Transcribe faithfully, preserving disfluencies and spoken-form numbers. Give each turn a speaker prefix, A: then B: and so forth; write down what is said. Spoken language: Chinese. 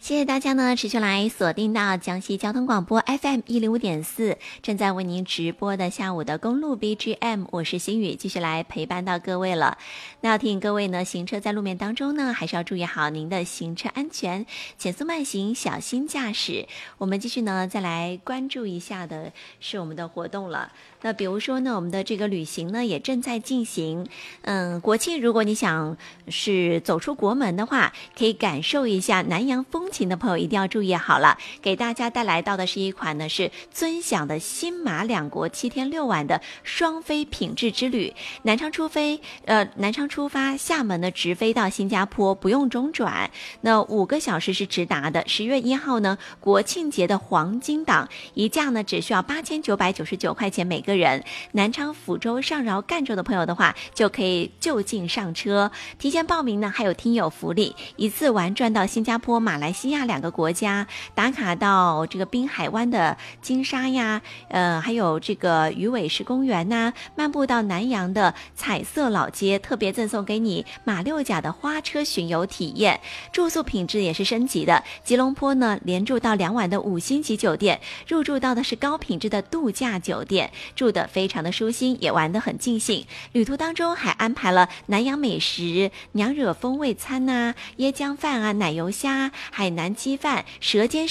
A: 谢谢大家呢，持续来锁定到江西交通广播 F M 一零五点四，正在为您直播的下午的公路 B G M， 我是心雨，继续来陪伴到各位了。那要提醒各位呢，行车在路面当中呢，还是要注意好您的行车安全，减速慢行，小心驾驶。我们继续呢，再来关注一下的是我们的活动了。那比如说呢，我们的这个旅行呢也正在进行。嗯，国庆如果你想是走出国门的话，可以感受一下南洋风情的朋友一定要注意好了。给大家带来到的是一款呢是尊享的新马两国七天六晚的双飞品质之旅。南昌出飞，呃，南昌出发，厦门呢直飞到新加坡，不用中转。那五个小时是直达的。十月一号呢，国庆节的黄金档，一架呢只需要八千九百九十九块钱每个人。南昌、福州、上饶、赣州的朋友的话，就可以就近上车。提前报名呢，还有听友福利，一次玩转到新加坡、马来西亚两个国家，打卡到这个滨海湾的金沙呀，呃，还有这个鱼尾狮公园呐、啊，漫步到南洋的彩色老街，特别赠送给你马六甲的花车巡游体验，住宿品质也是升级的。吉隆坡呢，连住到两晚的五星级酒店，入住到的是高品质的度假酒店，住的非常的舒心，也玩得很尽兴。旅途当中还安排了南洋美食、娘惹风味餐呐、椰浆饭啊、奶油虾、海南鸡饭、舌尖